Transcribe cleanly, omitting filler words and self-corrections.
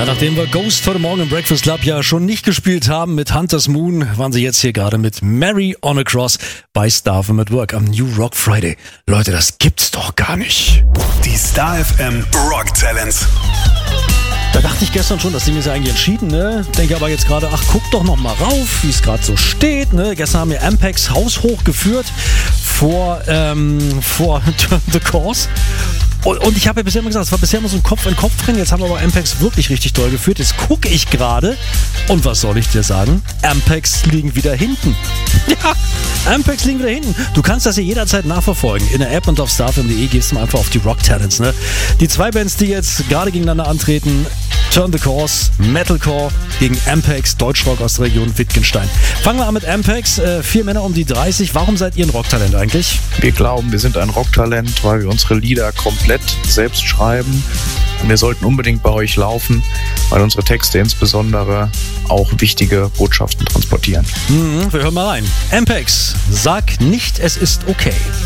Ja, nachdem wir Ghost heute Morgen im Breakfast Club ja schon nicht gespielt haben mit Hunter's Moon, waren sie jetzt hier gerade mit Mary on a Cross bei Star FM at Work am New Rock Friday. Leute, das gibt's doch gar nicht. Die Star FM Rock Talents. Da dachte ich gestern schon, das Ding ist ja eigentlich entschieden, ne? Denke aber jetzt gerade, ach, guck doch noch mal rauf, wie es gerade so steht, ne? Gestern haben wir Ampex haushoch geführt vor The Course. Und ich habe ja bisher immer gesagt, es war bisher immer so ein Kopf-an-Kopf-Rennen. Jetzt haben wir aber Ampex wirklich richtig toll geführt. Jetzt gucke ich gerade und was soll ich dir sagen? Ampex liegen wieder hinten. Ja, Ampex liegen wieder hinten. Du kannst das hier jederzeit nachverfolgen. In der App und auf starfm.de gehst du einfach auf die Rock Talents. Ne? Die zwei Bands, die jetzt gerade gegeneinander antreten, Turn the Course, Metalcore gegen Ampex, Deutschrock aus der Region Wittgenstein. Fangen wir an mit Ampex. 4 Männer um die 30. Warum seid ihr ein Rocktalent eigentlich? Wir glauben, wir sind ein Rocktalent, weil wir unsere Lieder komplett selbst schreiben. Und wir sollten unbedingt bei euch laufen, weil unsere Texte insbesondere auch wichtige Botschaften transportieren. Wir hören mal rein. Ampex, sag nicht, es ist okay.